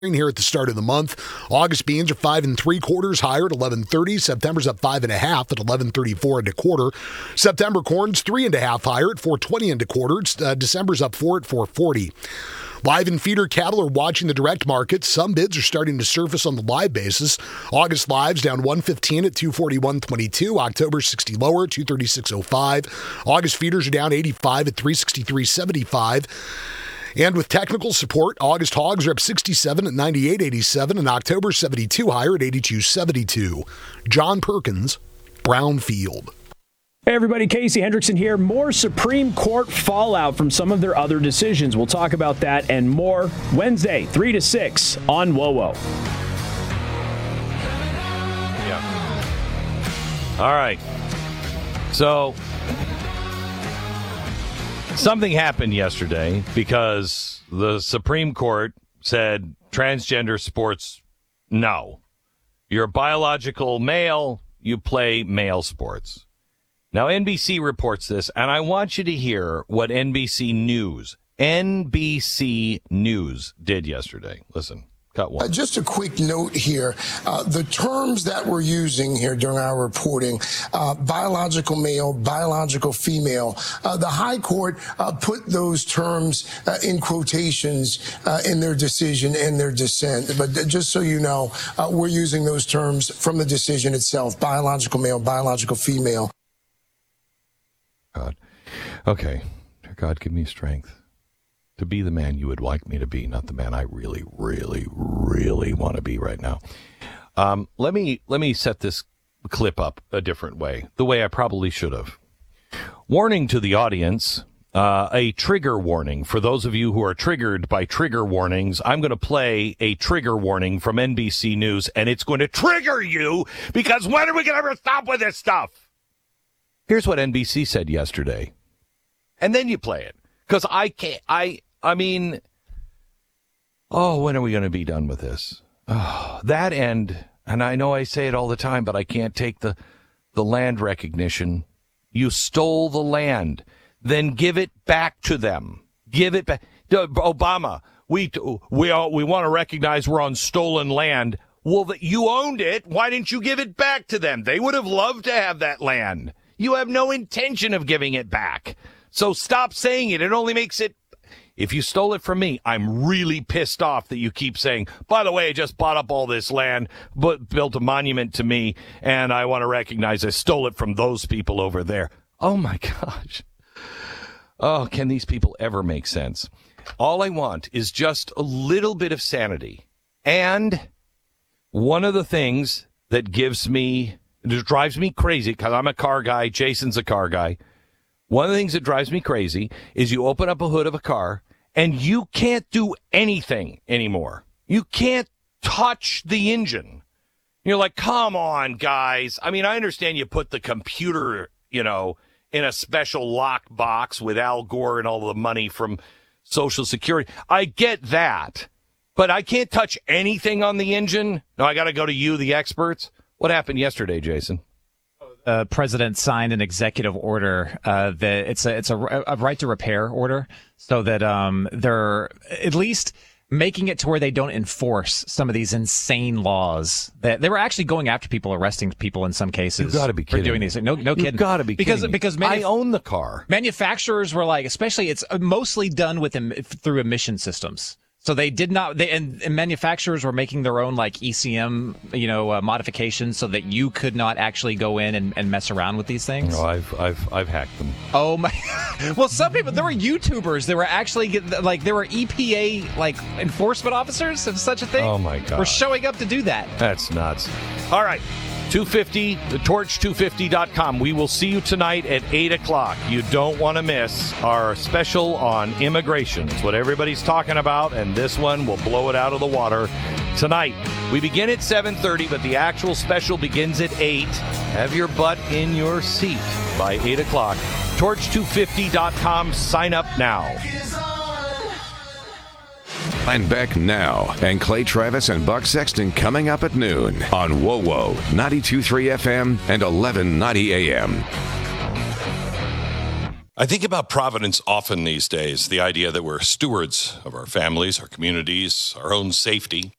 here at the start of the month. August beans are 5 3/4 higher at 11.30. September's up 5 1/2 at 11.34 1/4. September corn's 3 1/2 higher at 4.20 1/4. December's up 4 at 4.40. Live and feeder cattle are watching the direct market. Some bids are starting to surface on the live basis. August lives down 115 at 241.22. October 60 lower, 236.05. August feeders are down 85 at 363.75. And with technical support, August hogs are up 67 at 98.87, and October 72 higher at 82.72. John Perkins, Brownfield. Hey everybody, Casey Hendrickson here. More Supreme Court fallout from some of their other decisions. We'll talk about that and more Wednesday, 3 to 6 on WOWO. Yeah. All right. So something happened yesterday because the Supreme Court said transgender sports, no. You're a biological male, you play male sports. Now, NBC reports this, and I want you to hear what NBC News did yesterday. Listen, cut one. Just a quick note here. The terms that we're using here during our reporting, biological male, biological female, the High Court put those terms in quotations in their decision and their dissent. But just so you know, we're using those terms from the decision itself, biological male, biological female. God. Okay. Dear God, give me strength to be the man you would like me to be, not the man I really, really, really want to be right now. Let me set this clip up a different way, the way I probably should have. Warning to the audience, a trigger warning. For those of you who are triggered by trigger warnings, I'm going to play a trigger warning from NBC News, and it's going to trigger you because when are we going to ever stop with this stuff? Here's what NBC said yesterday. And then you play it. Because I can't, I mean, when are we going to be done with this? Oh, that and I know I say it all the time, but I can't take the land recognition. You stole the land. Then give it back to them. Give it back. Obama, we want to recognize we're on stolen land. Well, you owned it. Why didn't you give it back to them? They would have loved to have that land. You have no intention of giving it back. So stop saying it. It only makes it. If you stole it from me, I'm really pissed off that you keep saying, by the way, I just bought up all this land, but built a monument to me, and I want to recognize I stole it from those people over there. Oh, my gosh. Oh, can these people ever make sense? All I want is just a little bit of sanity. And one of the things that drives me crazy, because I'm a car guy, Jason's a car guy. One of the things that drives me crazy is you open up a hood of a car and you can't do anything anymore. You can't touch the engine. You're like, come on, guys. I mean, I understand you put the computer, in a special lock box with Al Gore and all the money from Social Security. I get that. But I can't touch anything on the engine. No, I got to go to you, the experts. What happened yesterday, Jason? President signed an executive order that it's a right to repair order, so that they're at least making it to where they don't enforce some of these insane laws. That they were actually going after people, arresting people in some cases. You've got to be kidding. For doing these. No kidding. You've got to be kidding. Because I own the car. Manufacturers were like, especially it's mostly done with through emission systems. So they did not, and manufacturers were making their own like ECM, modifications so that you could not actually go in and mess around with these things. No, I've hacked them. Oh my! Well, some people, there were YouTubers. There were actually there were EPA enforcement officers of such a thing. Oh my God! Were showing up to do that. That's nuts. All right. 250, thetorch250.com. We will see you tonight at 8 o'clock. You don't want to miss our special on immigration. It's what everybody's talking about, and this one will blow it out of the water tonight. We begin at 7:30, but the actual special begins at 8. Have your butt in your seat by 8 o'clock. Torch250.com. Sign up now. And back now, and Clay Travis and Buck Sexton coming up at noon on WOWO 92.3 FM and 1190 AM. I think about Providence often these days, the idea that we're stewards of our families, our communities, our own safety.